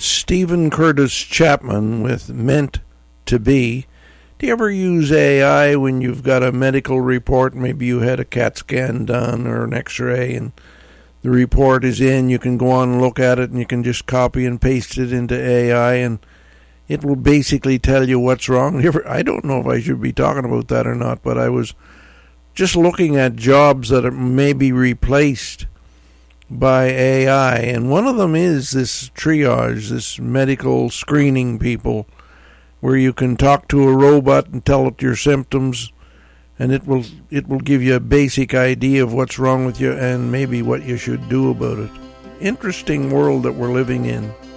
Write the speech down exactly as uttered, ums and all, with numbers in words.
Stephen Curtis Chapman with Meant to Be. Do you ever use A I when you've got a medical report? Maybe you had a CAT scan done or an x-ray and the report is in. You can go on and look at it and you can just copy and paste it into A I and it will basically tell you what's wrong. I don't know if I should be talking about that or not, but I was just looking at jobs that may be replaced by A I, and one of them is this triage, this medical screening people, where you can talk to a robot and tell it your symptoms, and it will it will give you a basic idea of what's wrong with you and maybe what you should do about it. Interesting world that we're living in.